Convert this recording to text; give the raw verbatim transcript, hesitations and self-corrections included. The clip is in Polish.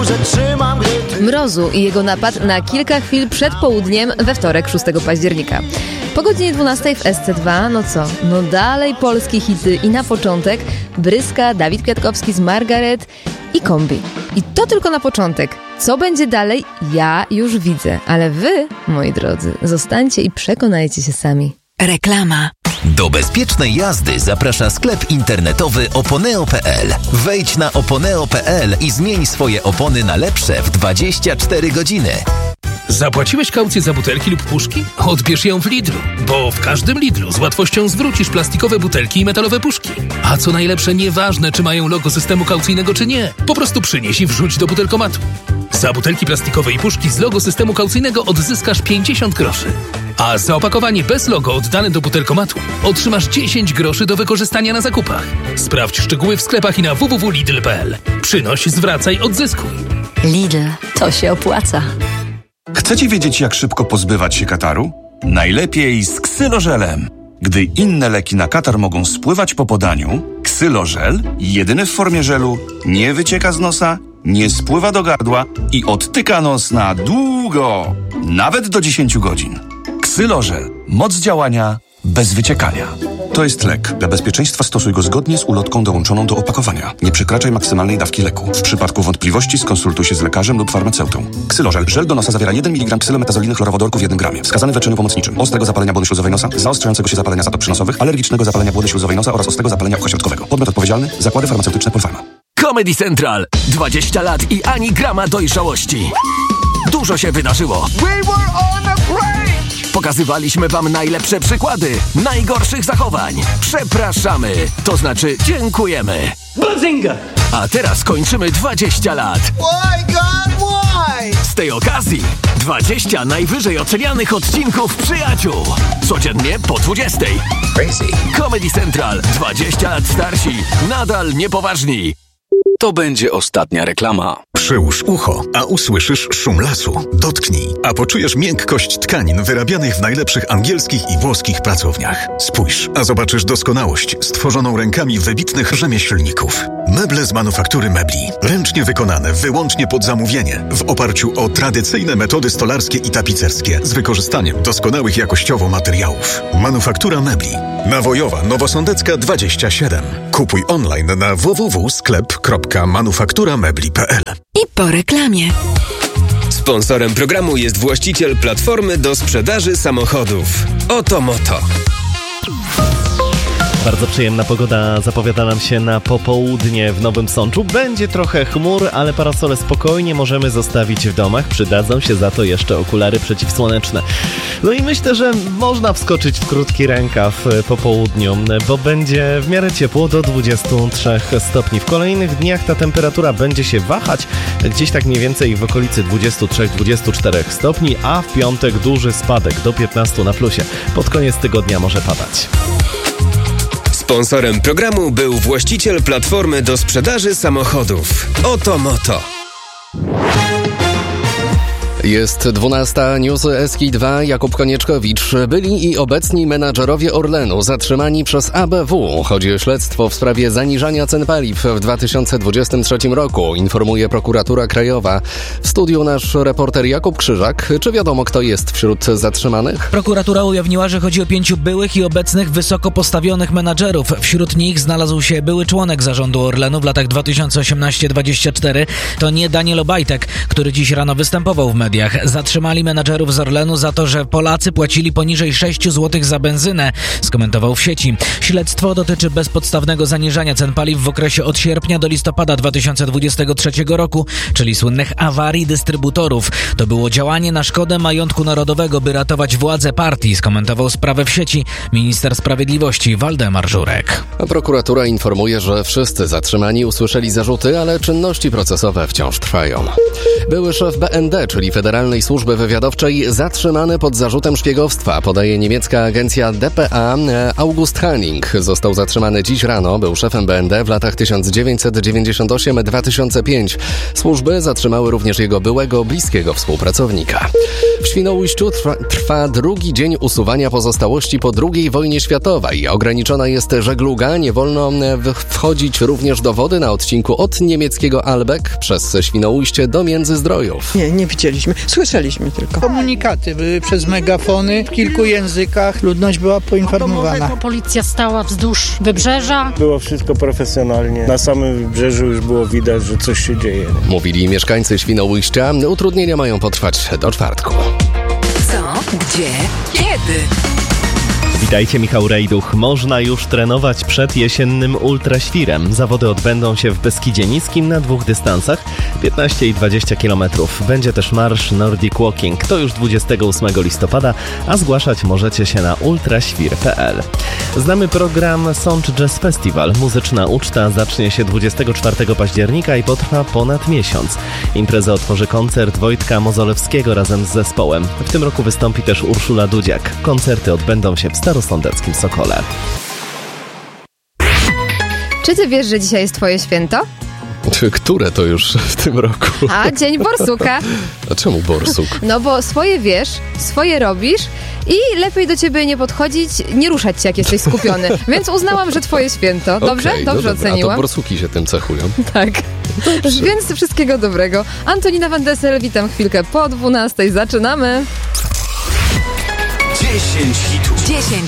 że trzymam, gdy ty... Mrozu i jego napad na kilka chwil przed południem we wtorek szóstego października. Po godzinie dwunastej w S C dwa, no co? No dalej polskie hity i na początek Bryska, Dawid Kwiatkowski z Margaret i Kombi. I to tylko na początek. Co będzie dalej, ja już widzę. Ale wy, moi drodzy, zostańcie i przekonajcie się sami. Reklama. Do bezpiecznej jazdy zaprasza sklep internetowy oponeo kropka p l. Wejdź na oponeo kropka p l i zmień swoje opony na lepsze w dwadzieścia cztery godziny. Zapłaciłeś kaucję za butelki lub puszki? Odbierz ją w Lidlu, bo w każdym Lidlu z łatwością zwrócisz plastikowe butelki i metalowe puszki. A co najlepsze, nieważne czy mają logo systemu kaucyjnego czy nie, po prostu przynieś i wrzuć do butelkomatu. Za butelki plastikowe i puszki z logo systemu kaucyjnego odzyskasz pięćdziesiąt groszy. A za opakowanie bez logo oddane do butelkomatu otrzymasz dziesięć groszy do wykorzystania na zakupach. Sprawdź szczegóły w sklepach i na w w w kropka lidl kropka p l. Przynoś, zwracaj, odzyskuj. Lidl, to się opłaca. Chcecie wiedzieć, jak szybko pozbywać się kataru? Najlepiej z ksylożelem. Gdy inne leki na katar mogą spływać po podaniu, ksylożel, jedyny w formie żelu, nie wycieka z nosa, nie spływa do gardła i odtyka nos na długo, nawet do dziesięć godzin. Ksylożel. Moc działania bez wyciekania. To jest lek. Dla bezpieczeństwa stosuj go zgodnie z ulotką dołączoną do opakowania. Nie przekraczaj maksymalnej dawki leku. W przypadku wątpliwości skonsultuj się z lekarzem lub farmaceutą. Ksylożel. Żel do nosa zawiera jeden miligram ksylometazoliny chlorowodorku w jednym gramie. Wskazany w leczeniu pomocniczym. Ostrego zapalenia błony śluzowej nosa, zaostrzającego się zapalenia zatop przynosowych, alergicznego zapalenia błony śluzowej nosa oraz ostrego zapalenia ucha środkowego. Podmiot odpowiedzialny. Zakłady farmaceutyczne Polpharma. Comedy Central. dwadzieścia lat i ani grama dojrzałości. Dużo się wydarzyło. We were on a break! Pokazywaliśmy wam najlepsze przykłady najgorszych zachowań. Przepraszamy. To znaczy dziękujemy. Bazinga! A teraz kończymy dwadzieścia lat. Why, God, why? Z tej okazji dwadzieścia najwyżej ocenianych odcinków Przyjaciół. Codziennie po dwudziestej. Crazy. Comedy Central. dwadzieścia lat starsi. Nadal niepoważni. To będzie ostatnia reklama. Przyłóż ucho, a usłyszysz szum lasu. Dotknij, a poczujesz miękkość tkanin wyrabianych w najlepszych angielskich i włoskich pracowniach. Spójrz, a zobaczysz doskonałość stworzoną rękami wybitnych rzemieślników. Meble z manufaktury mebli. Ręcznie wykonane wyłącznie pod zamówienie. W oparciu o tradycyjne metody stolarskie i tapicerskie z wykorzystaniem doskonałych jakościowo materiałów. Manufaktura mebli. Nawojowa, Nowosądecka dwadzieścia siedem. Kupuj online na w w w kropka sklep kropka manufaktura mebli kropka p l. I po reklamie. Sponsorem programu jest właściciel platformy do sprzedaży samochodów. Oto Moto. Bardzo przyjemna pogoda zapowiada nam się na popołudnie w Nowym Sączu. Będzie trochę chmur, ale parasole spokojnie możemy zostawić w domach. Przydadzą się za to jeszcze okulary przeciwsłoneczne. No i myślę, że można wskoczyć w krótki rękaw po południu, bo będzie w miarę ciepło do dwudziestu trzech stopni. W kolejnych dniach ta temperatura będzie się wahać gdzieś tak mniej więcej w okolicy dwudziestu trzech do dwudziestu czterech stopni, a w piątek duży spadek do piętnastu na plusie. Pod koniec tygodnia może padać. Sponsorem programu był właściciel platformy do sprzedaży samochodów. Oto Moto. Jest dwunasta, newsy S K dwa, Jakub Konieczkowicz. Byli i obecni menadżerowie Orlenu zatrzymani przez A B W. Chodzi o śledztwo w sprawie zaniżania cen paliw w dwa tysiące dwudziestym trzecim roku, informuje prokuratura krajowa. W studiu nasz reporter Jakub Krzyżak. Czy wiadomo, kto jest wśród zatrzymanych? Prokuratura ujawniła, że chodzi o pięciu byłych i obecnych wysoko postawionych menadżerów. Wśród nich znalazł się były członek zarządu Orlenu w latach dwa tysiące osiemnasty do dwudziestego czwartego. To nie Daniel Obajtek, który dziś rano występował w mediach. Zatrzymali menadżerów z Orlenu za to, że Polacy płacili poniżej sześć złotych za benzynę, skomentował w sieci. Śledztwo dotyczy bezpodstawnego zaniżania cen paliw w okresie od sierpnia do listopada dwa tysiące dwudziestego trzeciego roku, czyli słynnych awarii dystrybutorów. To było działanie na szkodę majątku narodowego, by ratować władzę partii, skomentował sprawę w sieci minister sprawiedliwości Waldemar Żurek. A prokuratura informuje, że wszyscy zatrzymani usłyszeli zarzuty, ale czynności procesowe wciąż trwają. Były szef B N D, czyli Federacji Federalnej Służby Wywiadowczej zatrzymany pod zarzutem szpiegowstwa, podaje niemiecka agencja D P A. August Hanning został zatrzymany dziś rano, był szefem B N D w latach tysiąc dziewięćset dziewięćdziesiąt osiem do dwa tysiące piątego. Służby zatrzymały również jego byłego, bliskiego współpracownika. W Świnoujściu trwa, trwa drugi dzień usuwania pozostałości po drugiej wojnie światowej. Ograniczona jest żegluga, nie wolno wchodzić również do wody na odcinku od niemieckiego Albeck przez Świnoujście do Międzyzdrojów. Nie, nie widzieliśmy, słyszeliśmy tylko. Komunikaty były przez megafony w kilku językach, ludność była poinformowana. Policja stała wzdłuż wybrzeża. Było wszystko profesjonalnie. Na samym wybrzeżu już było widać, że coś się dzieje. Mówili mieszkańcy Świnoujścia. Utrudnienia mają potrwać do czwartku. Co? Gdzie? Kiedy? Witajcie, Michał Rejduch. Można już trenować przed jesiennym ultraświrem. Zawody odbędą się w Beskidzie Niskim na dwóch dystansach, piętnaście i dwadzieścia kilometrów. Będzie też marsz Nordic Walking. To już dwudziestego ósmego listopada, a zgłaszać możecie się na ultraświr kropka p l. Znamy program Sącz Jazz Festival. Muzyczna uczta zacznie się dwudziestego czwartego października i potrwa ponad miesiąc. Imprezę otworzy koncert Wojtka Mozolewskiego razem z zespołem. W tym roku wystąpi też Urszula Dudziak. Koncerty odbędą się w Starosądeckim Sokole. Czy ty wiesz, że dzisiaj jest twoje święto? Które to już w tym roku? A, Dzień Borsuka. A czemu borsuk? No bo swoje wiesz, swoje robisz i lepiej do ciebie nie podchodzić, nie ruszać się, jak jesteś skupiony. Więc uznałam, że twoje święto. Dobrze? Okay, Dobrze no dobra. oceniłam. A to borsuki się tym cechują. Tak. Dobrze. Więc wszystkiego dobrego. Antonina Van Dessel, witam chwilkę po dwunastej. Zaczynamy. dziesięć hitów. dziesięć